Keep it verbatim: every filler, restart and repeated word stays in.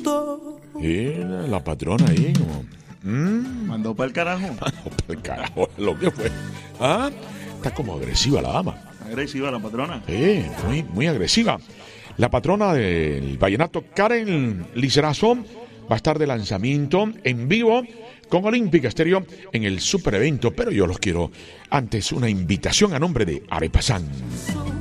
Y la patrona ahí como... Mm, Mandó para el carajo. no, para el carajo, lo que fue. ¿Ah? Está como agresiva la dama. Agresiva la patrona. Sí, muy, muy agresiva. La patrona del vallenato, Karen Lizarazo, va a estar de lanzamiento en vivo con Olímpica Estéreo en el super evento. Pero yo los quiero antes una invitación a nombre de Arepasan.